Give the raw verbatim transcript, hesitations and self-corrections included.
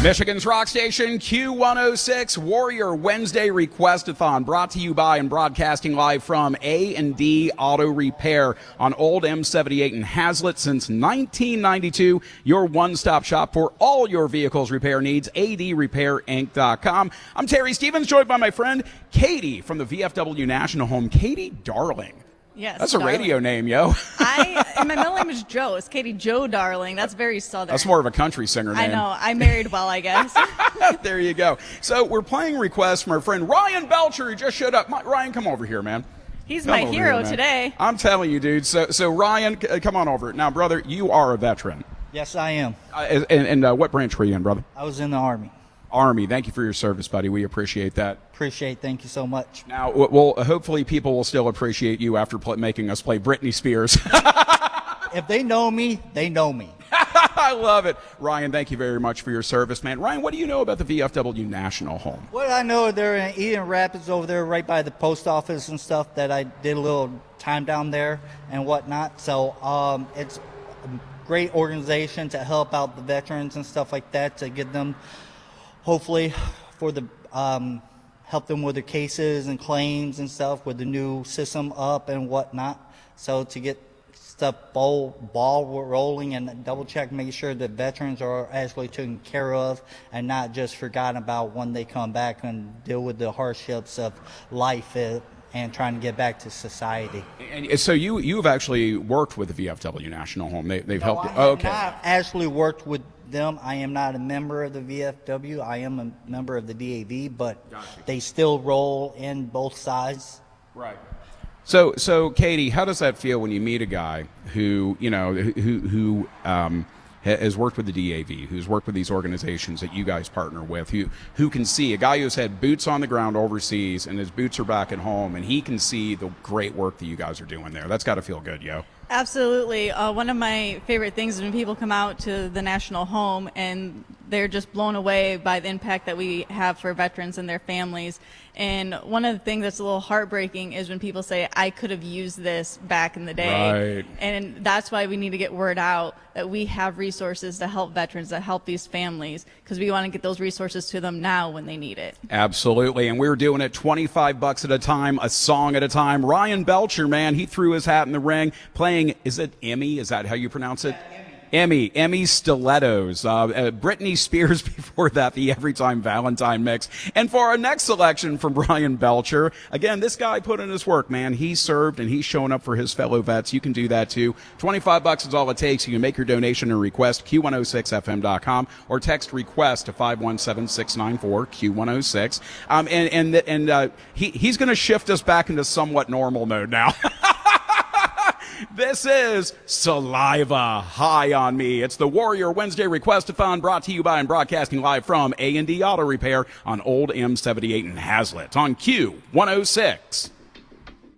Michigan's rock station, Q one oh six, Warrior Wednesday Requestathon, brought to you by and broadcasting live from A and D Auto Repair on Old M seventy-eight in Hazlet since nineteen ninety-two. Your one-stop shop for all your vehicles repair needs, A D repair inc dot com. I'm Terry Stevens, joined by my friend Katie from the V F W National Home. Katie Darling. Yes, that's a Darling. Radio name, yo. I and my middle name is Joe. It's Katie Joe Darling. That's very southern. That's more of a country singer name. I know. I married well, I guess. There you go. So we're playing requests from our friend Ryan Belcher, who just showed up. My, Ryan, come over here, man. He's come my hero here, today. I'm telling you, dude. So, so Ryan, c- come on over. Now, brother, you are a veteran. Yes, I am. Uh, and and uh, what branch were you in, brother? I was in the Army. Army. Thank you for your service, buddy. We appreciate that. Appreciate. Thank you so much. Now, well, hopefully people will still appreciate you after pl- making us play Britney Spears. If they know me, they know me. I love it. Ryan, thank you very much for your service, man. Ryan, what do you know about the V F W National Home? What I know, they're in Eden Rapids over there right by the post office and stuff that I did a little time down there and whatnot. So um, it's a great organization to help out the veterans and stuff like that, to get them, hopefully, for the um, help them with their cases and claims and stuff with the new system up and whatnot. So to get stuff ball, ball rolling and double check, making sure that veterans are actually taken care of and not just forgotten about when they come back and deal with the hardships of life uh, and trying to get back to society. And so you you've actually worked with the V F W National Home. They, they've No, helped I you. have Oh, okay. not actually worked with them. I am not a member of the V F W. I am a member of the D A V, but Gotcha. they still roll in both sides. Right. So, so Katie, how does that feel when you meet a guy who, you know, who who um, ha- has worked with the D A V, who's worked with these organizations that you guys partner with, who who can see a guy who's had boots on the ground overseas and his boots are back at home, and he can see the great work that you guys are doing there. That's got to feel good, yo. Absolutely. Uh, one of my favorite things is when people come out to the National Home and they're just blown away by the impact that we have for veterans and their families. And one of the things that's a little heartbreaking is when people say, I could have used this back in the day. Right. And that's why we need to get word out that we have resources to help veterans, that help these families, because we want to get those resources to them now when they need it. Absolutely, and we're doing it twenty-five bucks at a time, a song at a time. Ryan Belcher, man, he threw his hat in the ring, playing, is it Emmy? Is that how you pronounce it? Yeah, Emmy, Emmy Stilettos. Uh, uh, Britney Spears before that, the Every Time Valentine mix. And for our next selection from Ryan Belcher, again, this guy put in his work, man. He served and he's showing up for his fellow vets. You can do that too. twenty-five bucks is all it takes. You can make your donation and request Q one oh six F M dot com or text request to five one seven, six nine four Q one oh six. Um, and and, and uh, he, he's going to shift us back into somewhat normal mode now. This is Saliva High on Me. It's the Warrior Wednesday Requestathon, brought to you by and broadcasting live from A and D Auto Repair on Old M seventy-eight in Hazlet on Q one oh six.